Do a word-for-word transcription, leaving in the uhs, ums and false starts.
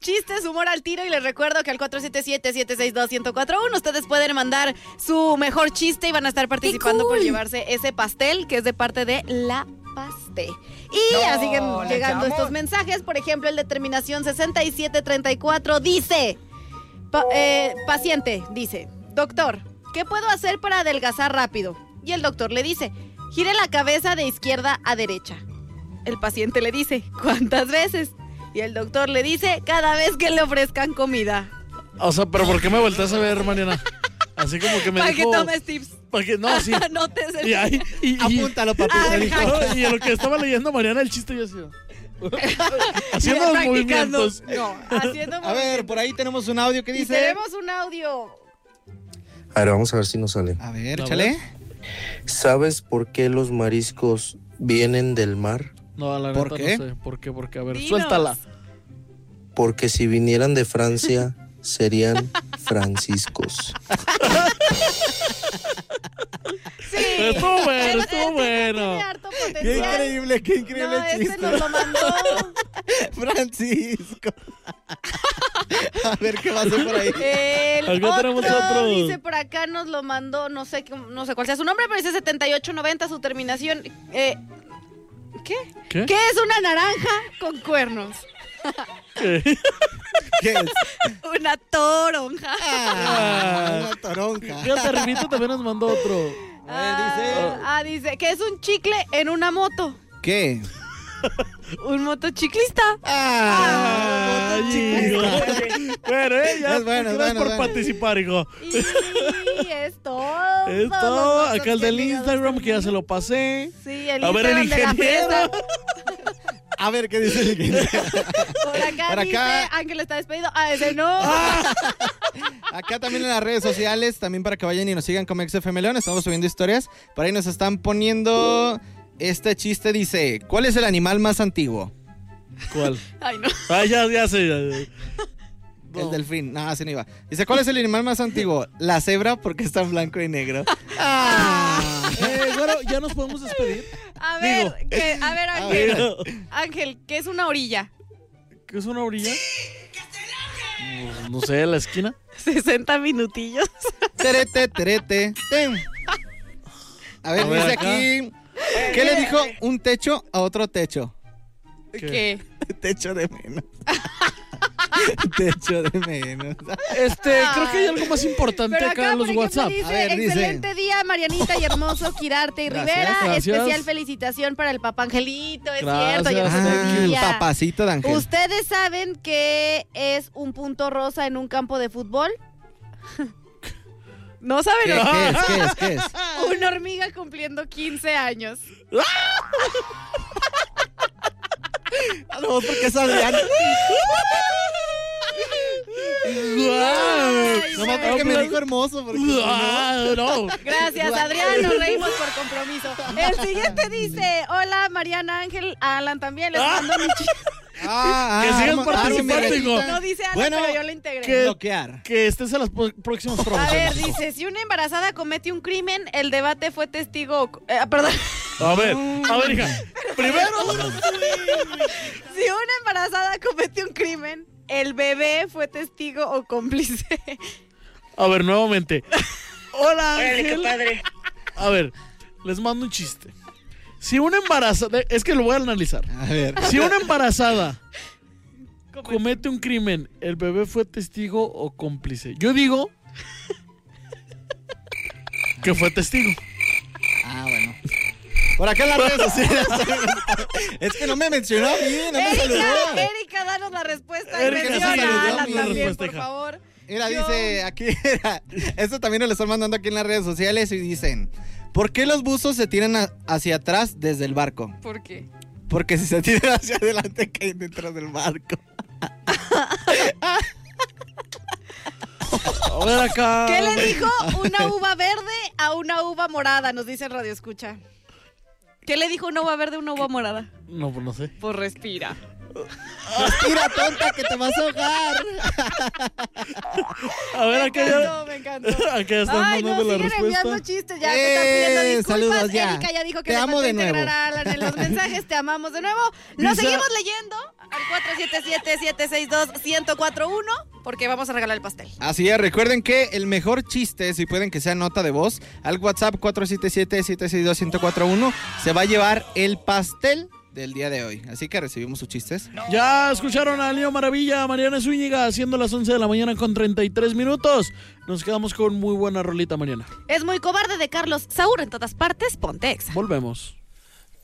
chistes, humor al tiro, y les recuerdo que al cuatro siete siete, siete seis dos, uno cero cuatro uno ustedes pueden mandar su mejor chiste y van a estar participando cool. por llevarse ese pastel que es de parte de La Pasté. Y no, ya siguen llegando echamos. estos mensajes. Por ejemplo, el de terminación sesenta y siete treinta y cuatro dice, pa, eh, paciente, dice, doctor, ¿qué puedo hacer para adelgazar rápido? Y el doctor le dice, gire la cabeza de izquierda a derecha. El paciente le dice, ¿cuántas veces? Y el doctor le dice, cada vez que le ofrezcan comida. O sea, ¿pero por qué me volteas a ver, Mariana? Así como que me para dijo... Para que tomes tips. Para que, no, sí. Anotes el... Y, ahí, y, y, apúntalo, papi. Ah, dijo, y en lo que estaba leyendo Mariana, el chiste yo así. Haciendo los movimientos. No, haciendo A ver, por ahí tenemos un audio que dice... Y tenemos un audio. A ver, vamos a ver si nos sale. A ver, échale. ¿Sabes por qué los mariscos vienen del mar? No, la ¿Por neta qué? no sé. ¿Por qué? Porque, a ver, Dinos. suéltala. Porque si vinieran de Francia, serían franciscos. Sí. Estuvo bueno, estuvo Este bueno. tiene harto potencial. Qué increíble, qué increíble no, chiste. este nos lo mandó Francisco. A ver qué va a hacer por ahí. el Acá otro, tenemos otro. dice por acá, nos lo mandó, no sé no sé cuál sea su nombre, pero dice setenta y ocho noventa, su terminación. Eh, ¿Qué? ¿Qué? ¿Qué es una naranja con cuernos? ¿Qué? ¿Qué es? Una toronja. Ah, una toronja. Fíjate, Remito también nos mandó otro. A ver, dice. Ah, ah, dice que es un chicle en una moto. ¿Qué? Un motociclista. Ah, Ay, hijo. Bueno, eh, ya. Es bueno, es gracias bueno, por es bueno. participar, hijo. Y es todo. Es todo. Acá el del Instagram que ya se lo pasé. Sí, el A ver, el Instagram de la ingeniero. fresa. A ver, ¿qué dice el ingeniero? Por acá Por dice, acá. Ángel está despedido. Ah, ese no. Acá también en las redes sociales, también para que vayan y nos sigan como X F M León, estamos subiendo historias. Por ahí nos están poniendo este chiste, dice, ¿cuál es el animal más antiguo? ¿Cuál? Ay, no. Ah, ya, ya sé. Ya, ya. El delfín, no, así no iba. Dice, ¿cuál es el animal más antiguo? La cebra, porque está en blanco y negro. Ah. Eh, bueno, ya nos podemos despedir. A ver, Digo. que, a ver, A Ángel. ver. Ángel, ¿qué es una orilla? ¿Qué es una orilla? No, no sé, la esquina. sesenta minutillos. Terete, terete, ten. A ver, A ver, dice acá. aquí, ¿qué le dijo un techo a otro techo? ¿Qué? ¿Qué? Techo de menos. Techo de menos. Este, creo que hay algo más importante Pero acá acá, en los por ejemplo, WhatsApp. dice, A ver, dice. excelente día, Marianita y hermoso Quirarte y Gracias, Rivera. gracias. Especial felicitación para el papá Angelito, es Gracias, cierto. Ya thank fue Ah, su el día. papacito de Ángel. ¿Ustedes saben qué es un punto rosa en un campo de fútbol? ¿No saben? ¿Qué, ¿no? qué es? ¿Qué es? ¿Qué es? Una hormiga cumpliendo quince años. No, porque es Adrián. ¡Guau! Ay, No ya más porque ves. me dijo hermoso. Porque ¡Guau! No. Gracias, Adrián, nos reímos por compromiso. El siguiente dice, hola, Mariana, Ángel, Alan también, les mando mi chiste. Ah, Que ah, sigan ah, participando, mi hijo. rejita. No dice Ana, Bueno, pero yo lo integré. ¿qué? bloquear. Que estés en las pro- próximas A promociones. ver, hijo. dice, si una embarazada comete un crimen, el debate fue testigo... eh, perdón. A ver, a ver, hija. Primero. Si una embarazada comete un crimen, el bebé fue testigo o cómplice. A ver, nuevamente. Hola, Órale, qué Ángel. padre. A ver, les mando un chiste. Si una embarazada, es que lo voy a analizar. A ver. Si una embarazada comete un crimen, ¿el bebé fue testigo o cómplice? Yo digo que fue testigo. Ah, bueno. Por acá en las redes sociales. Es que no me mencionó a mí, no me saludó. Erika, Erika, danos la respuesta. Erika, Y sí, menciona saludó a a Alan mi también, respuesta, por hija. favor. Mira, Yo- dice aquí, mira, esto también nos lo están mandando aquí en las redes sociales y dicen, ¿por qué los buzos se tiran a- hacia atrás desde el barco? ¿Por qué? Porque si se tiran hacia adelante caen dentro del barco. A ver acá. ¿Qué le dijo una uva verde a una uva morada? Nos dice Radio Escucha. ¿Qué le dijo una uva verde a una uva morada? No, pues no sé. Pues respira. Respira, tonta, que te vas a ahogar. A ver, Me acá encantó, ya. me encantó. Acá ya están Ay, no, mandando la siguen respuesta. enviando chistes. Ya te están pidiendo Eh, disculpas. saludos, ya. Erika ya dijo que Te le amo falta de nuevo. integrar a Alan en los mensajes. Te amamos de nuevo. Lo Dice- seguimos leyendo al cuatro siete siete, siete seis dos, uno cero cuatro uno porque vamos a regalar el pastel. Así es, recuerden que el mejor chiste, si pueden que sea nota de voz, al WhatsApp cuatro siete siete, siete seis dos, uno cero cuatro uno, se va a llevar el pastel del día de hoy. Así que recibimos sus chistes. Ya escucharon a Leo Maravilla, Mariana Zúñiga, haciendo las once de la mañana con treinta y tres minutos. Nos quedamos con muy buena rolita, Mariana. Es muy cobarde de Carlos Saúl en todas partes. Ponte Exa. Volvemos.